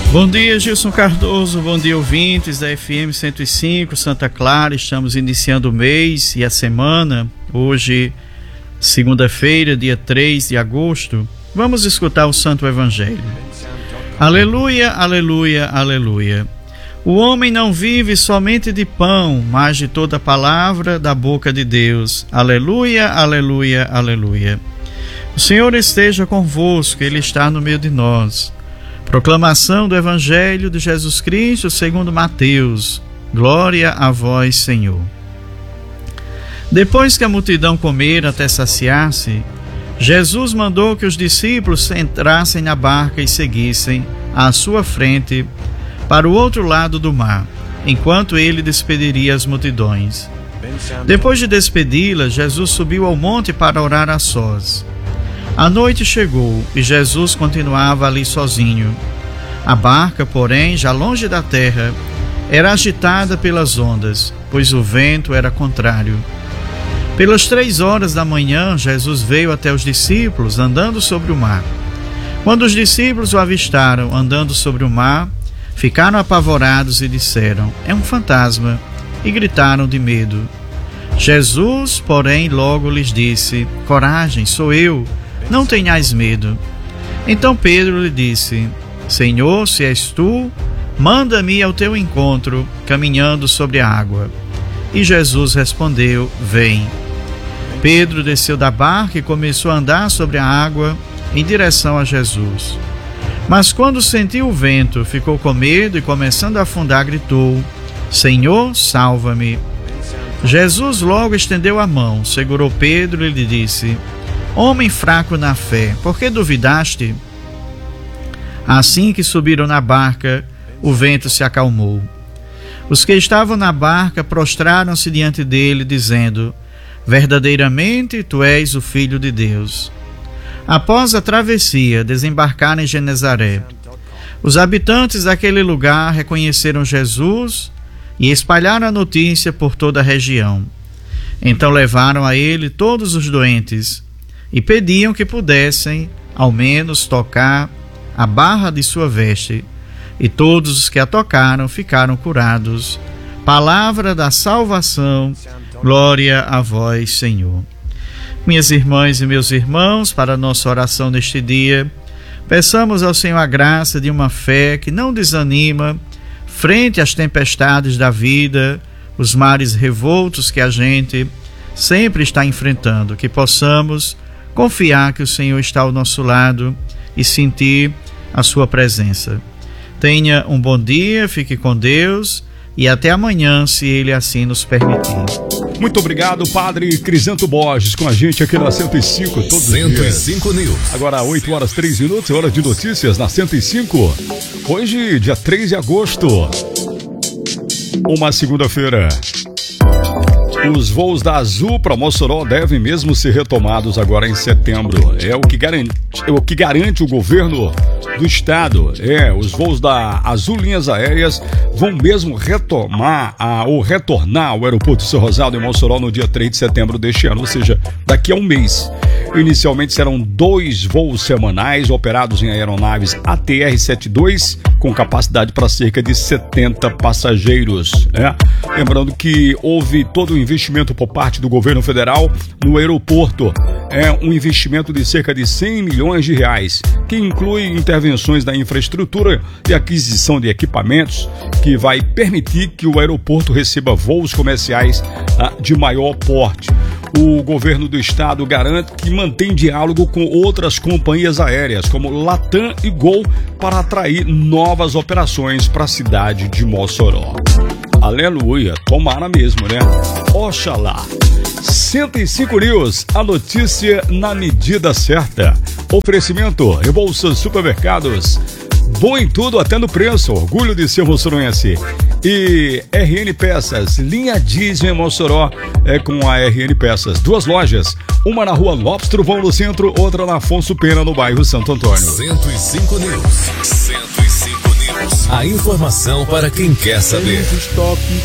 Bom dia, Gilson Cardoso, bom dia, ouvintes da FM 105 Santa Clara. Estamos iniciando o mês e a semana, hoje, segunda-feira, dia 3 de agosto. Vamos escutar o Santo Evangelho. Aleluia, aleluia, aleluia. O homem não vive somente de pão, mas de toda palavra da boca de Deus. Aleluia, aleluia, aleluia. O Senhor esteja convosco, Ele está no meio de nós. Proclamação do Evangelho de Jesus Cristo segundo Mateus. Glória a vós, Senhor. Depois que a multidão comera até saciar-se, Jesus mandou que os discípulos entrassem na barca e seguissem à sua frente para o outro lado do mar, enquanto ele despediria as multidões. Depois de despedi-las, Jesus subiu ao monte para orar a sós. A noite chegou e Jesus continuava ali sozinho. A barca, porém, já longe da terra, era agitada pelas ondas, pois o vento era contrário. Pelas 3 horas da manhã, Jesus veio até os discípulos andando sobre o mar. Quando os discípulos o avistaram andando sobre o mar, ficaram apavorados e disseram: "É um fantasma", e gritaram de medo. Jesus, porém, logo lhes disse: "Coragem, sou eu, não tenhais medo." Então Pedro lhe disse: "Senhor, se és tu, manda-me ao teu encontro, caminhando sobre a água." E Jesus respondeu: "Vem." Pedro desceu da barca e começou a andar sobre a água em direção a Jesus. Mas quando sentiu o vento, ficou com medo e, começando a afundar, gritou: "Senhor, salva-me." Jesus logo estendeu a mão, segurou Pedro e lhe disse: "Homem fraco na fé, por que duvidaste?" Assim que subiram na barca, o vento se acalmou. Os que estavam na barca prostraram-se diante dele, dizendo: "Verdadeiramente tu és o Filho de Deus." Após a travessia, desembarcaram em Genezaré. Os habitantes daquele lugar reconheceram Jesus e espalharam a notícia por toda a região. Então levaram a ele todos os doentes e pediam que pudessem, ao menos, tocar a barra de sua veste. E todos os que a tocaram ficaram curados. Palavra da salvação. Glória a vós, Senhor. Minhas irmãs e meus irmãos, para a nossa oração neste dia, peçamos ao Senhor a graça de uma fé que não desanima frente às tempestades da vida, os mares revoltos que a gente sempre está enfrentando, que possamos confiar que o Senhor está ao nosso lado e sentir a sua presença. Tenha um bom dia, fique com Deus e até amanhã, se Ele assim nos permitir. Muito obrigado, Padre Crisanto Borges, com a gente aqui na 105, todos os dias. 105 News. Agora 8 horas 3 minutos, hora de notícias na 105. Hoje, dia 3 de agosto, uma segunda-feira. Os voos da Azul para Mossoró devem mesmo ser retomados agora em setembro. É o que garante o governo do estado. Os voos da Azul Linhas Aéreas vão mesmo retornar ao aeroporto de São Rosado em Mossoró no dia 3 de setembro deste ano, ou seja, daqui a um mês. Inicialmente serão 2 voos semanais operados em aeronaves ATR-72 com capacidade para cerca de 70 passageiros. Lembrando que houve todo o investimento por parte do governo federal no aeroporto. É um investimento de cerca de 100 milhões de reais, que inclui intervenções na infraestrutura e aquisição de equipamentos, que vai permitir que o aeroporto receba voos comerciais de maior porte. O governo do estado garante que mantém diálogo com outras companhias aéreas, como Latam e Gol, para atrair novas operações para a cidade de Mossoró. Aleluia, tomara mesmo, né? Oxalá. 105 News, a notícia na medida certa. Oferecimento, Rebouças Supermercados. Bom em tudo, até no preço. Orgulho de ser mossoronense. E RN Peças, linha diesel em Mossoró, com a RN Peças. 2 lojas, uma na rua Lopes Trovão no centro, outra na Afonso Pena no bairro Santo Antônio. 105 News. 105 News. A informação para quem quer saber. Estoque